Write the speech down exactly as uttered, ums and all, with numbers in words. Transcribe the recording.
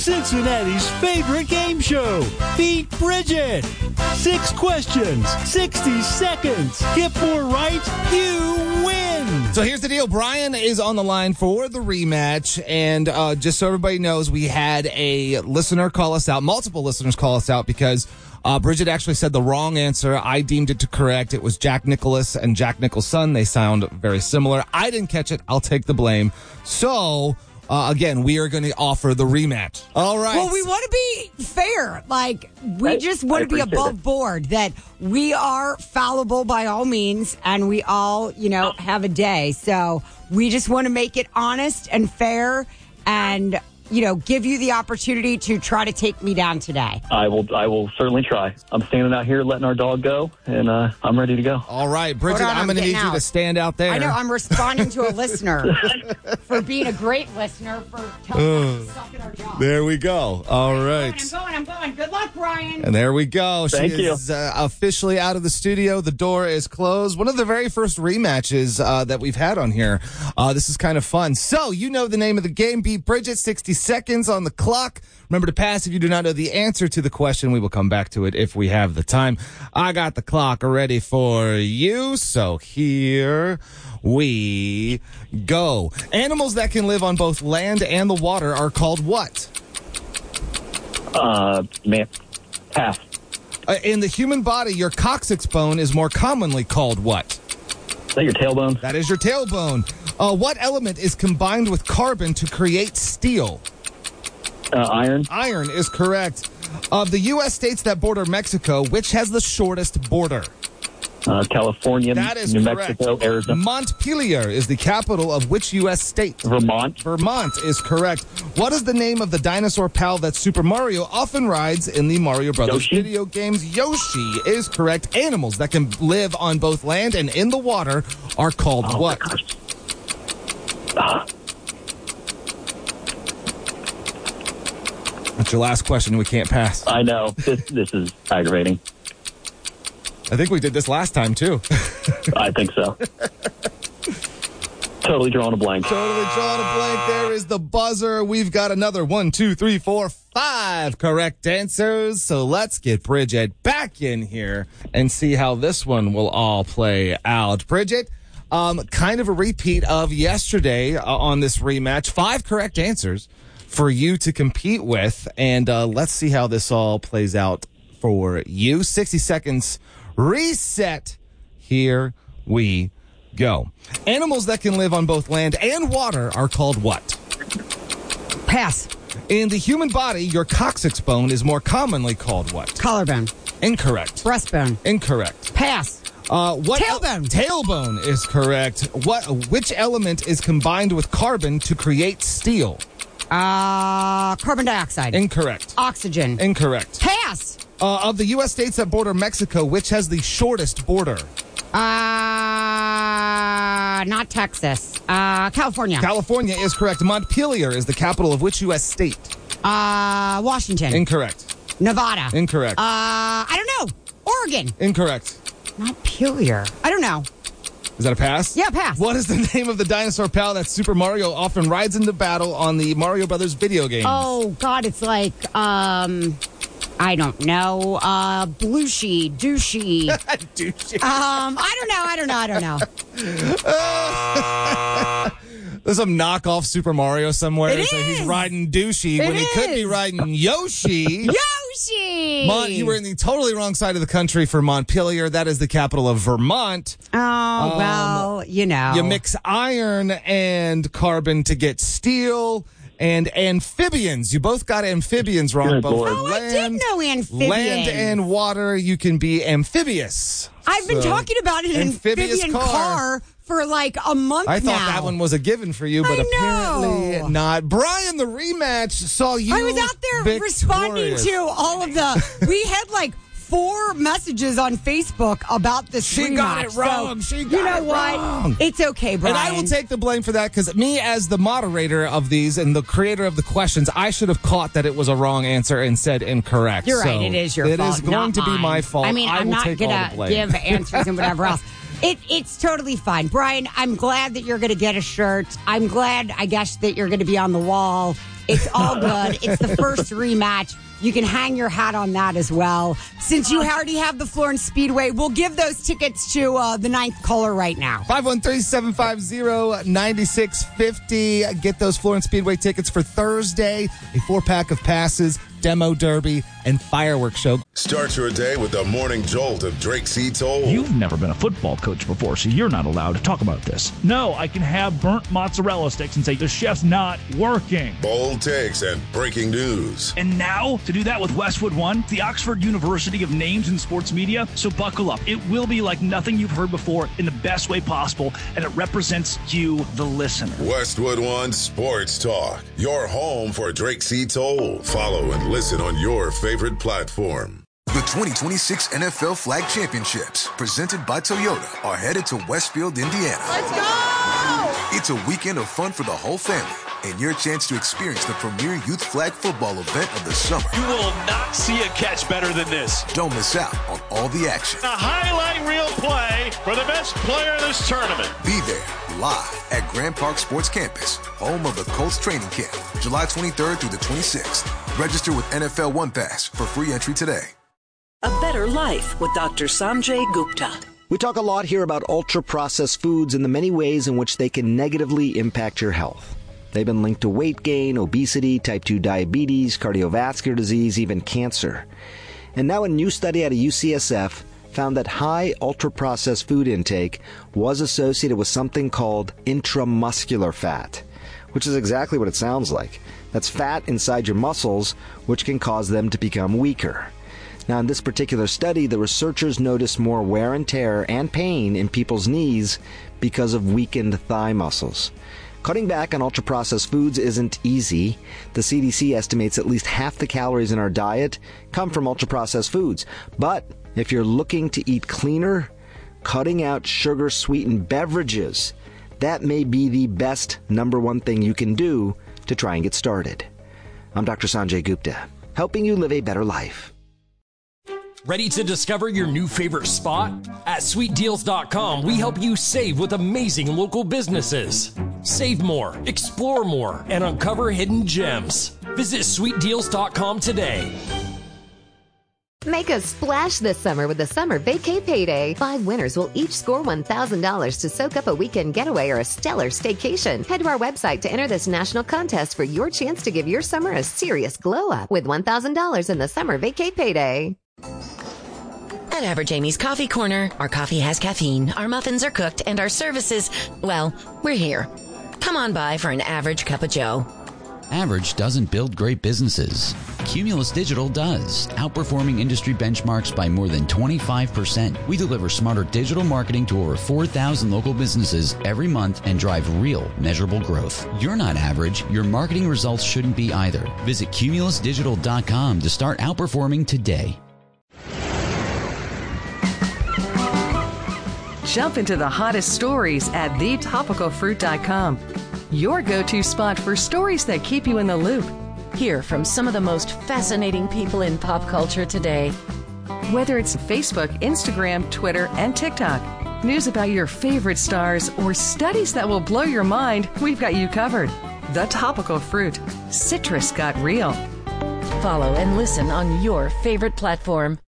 Cincinnati's favorite game show, Beat Bridget. Six questions, sixty seconds. Get more right, you win. So here's the deal. Brian is on the line for the rematch. And uh, just so everybody knows, we had a listener call us out. Multiple listeners call us out because uh, Bridget actually said the wrong answer. I deemed it to correct. It was Jack Nicklaus and Jack Nicholson. They sound very similar. I didn't catch it. I'll take the blame. So... Uh, again, we are going to offer the rematch. All right. Well, we want to be fair. Like, we I, just want I to be above it. board, that we are fallible by all means, and we all, you know, have a day. So we just want to make it honest and fair and, you know, give you the opportunity to try to take me down today. I will I will certainly try. I'm standing out here letting our dog go, and uh, I'm ready to go. All right, Bridget, on, I'm going to need getting you to out. stand out there. I know, I'm responding to a listener for being a great listener, for telling us to suck at our job. There we go. All right. I'm going, I'm going. Good luck, Brian. And there we go. Thank she you. is uh, officially out of the studio. The door is closed. One of the very first rematches uh, that we've had on here. Uh, this is kind of fun. So, you know the name of the game. Beat Bridget, sixty seconds on the clock. Remember to pass if you do not know the answer to the question. We will come back to it if we have the time. I got the clock ready for you. So here we go. Animals that can live on both land and the water are called what? Uh, man, pass. Uh, in the human body, your coccyx bone is more commonly called what? Is that your tailbone? That is your tailbone. Uh, what element is combined with carbon to create steel? Uh, iron. Iron is correct. Of the U S states that border Mexico, which has the shortest border? Uh, California, That is New correct. Mexico, Arizona. Montpelier is the capital of which U S state? Vermont. Vermont is correct. What is the name of the dinosaur pal that Super Mario often rides in the Mario Brothers Yoshi? video games? Yoshi is correct. Animals that can live on both land and in the water are called Oh, what? my gosh. Ah, That's your last question. We can't pass. I know. This, this is aggravating. I think we did this last time, too. I think so. Totally drawing a blank. Totally drawn a blank. There is the buzzer. We've got another one, two, three, four, five correct answers. So let's get Bridget back in here and see how this one will all play out. Bridget, um, kind of a repeat of yesterday uh, on this rematch. Five correct answers for you to compete with. And uh, let's see how this all plays out for you. sixty seconds reset. Here we go. Animals that can live on both land and water are called what? Pass. In the human body, your coccyx bone is more commonly called what? Collarbone. Incorrect. Breastbone. Incorrect. Pass. Uh, what Tailbone. tailbone is correct. What? Which element is combined with carbon to create steel? Uh, carbon dioxide. Incorrect. Oxygen. Incorrect. Pass. Uh, of the U S states that border Mexico, which has the shortest border? Uh, not Texas. Uh, California. California is correct. Montpelier is the capital of which U S state? uh, Washington. Incorrect. Nevada. Incorrect. Uh, I don't know. Oregon. Incorrect. Montpelier. I don't know. Is that a pass? Yeah, pass. What is the name of the dinosaur pal that Super Mario often rides into battle on the Mario Brothers video games? Oh, God, it's like, um, I don't know. Uh, Blueshy, douchey. Douchey. um, I don't know. I don't know. I don't know. There's some knockoff Super Mario somewhere. It so he's is. riding douchey It when he could be is. riding Yoshi. Yoshi! Mon- you were in the totally wrong side of the country for Montpelier. That is the capital of Vermont. Oh, well, you know. You mix iron and carbon to get steel. And amphibians. You both got amphibians wrong. Good both Lord. Oh, I did know amphibian. Land and water, you can be amphibious. I've been So, talking about an amphibious amphibian car. car. for like a month I thought now. that one was a given for you, but I apparently know. not. Brian, the rematch saw you. I was out there victorious. responding to all of the. We had like four messages on Facebook about this. She rematch. got it wrong. So, She got you know it what? wrong. It's okay, Brian. And I will take the blame for that because me, as the moderator of these and the creator of the questions, I should have caught that it was a wrong answer and said incorrect. You're right. So It is your it fault. is going not to be mine. my fault. I mean, I I'm will not take all gonna the blame. give answers and whatever else. It, it's totally fine. Brian, I'm glad that you're going to get a shirt. I'm glad, I guess, that you're going to be on the wall It's all good. It's the first rematch. You can hang your hat on that as well. Since you already have the Florence Speedway, we'll give those tickets to uh, the ninth caller right now. five one three, seven five zero, nine six five zero. Get those Florence Speedway tickets for Thursday. A four-pack of passes, demo derby, and fireworks show. Start your day with the morning jolt of Drake C. Toll. You've never been a football coach before, so you're not allowed to talk about this. No, I can have burnt mozzarella sticks and say the chef's not working. Bold takes and breaking news. And now, to do that with Westwood One, the Oxford University of Names in Sports Media. So buckle up. It will be like nothing you've heard before in the best way possible, and it represents you, the listener. Westwood One Sports Talk, your home for Drake C. Toll. Follow and listen on your favorite platform. The twenty twenty-six N F L Flag Championships, presented by Toyota, are headed to Westfield, Indiana. Let's go! It's a weekend of fun for the whole family and your chance to experience the premier youth flag football event of the summer. You will not see a catch better than this. Don't miss out on all the action. A highlight reel play for the best player in this tournament. Be there live at Grand Park Sports Campus, home of the Colts training camp, July twenty-third through the twenty-sixth. Register with N F L One Pass for free entry today. A better life with Doctor Sanjay Gupta. We talk a lot here about ultra-processed foods and the many ways in which they can negatively impact your health. They've been linked to weight gain, obesity, type two diabetes, cardiovascular disease, even cancer. And now a new study out of U C S F found that high ultra-processed food intake was associated with something called intramuscular fat, which is exactly what it sounds like. That's fat inside your muscles, which can cause them to become weaker. Now, in this particular study, the researchers noticed more wear and tear and pain in people's knees because of weakened thigh muscles. Cutting back on ultra-processed foods isn't easy. The C D C estimates at least half the calories in our diet come from ultra-processed foods. But if you're looking to eat cleaner, cutting out sugar-sweetened beverages, that may be the best number one thing you can do to try and get started. I'm Doctor Sanjay Gupta, helping you live a better life. Ready to discover your new favorite spot? At sweet deals dot com, we help you save with amazing local businesses. Save more, explore more, and uncover hidden gems. Visit sweet deals dot com today. Make a splash this summer with the Summer Vacay Payday. Five winners will each score one thousand dollars to soak up a weekend getaway or a stellar staycation. Head to our website to enter this national contest for your chance to give your summer a serious glow-up with one thousand dollars in the Summer Vacay Payday. At Average Amy's Coffee Corner, our coffee has caffeine, our muffins are cooked, and our services, well, we're here. Come on by for an average cup of joe. Average doesn't build great businesses. Cumulus Digital does, outperforming industry benchmarks by more than twenty-five percent. We deliver smarter digital marketing to over four thousand local businesses every month and drive real, measurable growth. You're not average. Your marketing results shouldn't be either. Visit cumulus digital dot com to start outperforming today. Jump into the hottest stories at the topical fruit dot com. Your go-to spot for stories that keep you in the loop. Hear from some of the most fascinating people in pop culture today. Whether it's Facebook, Instagram, Twitter, and TikTok, news about your favorite stars, or studies that will blow your mind, we've got you covered. The Topical Fruit. Citrus got real. Follow and listen on your favorite platform.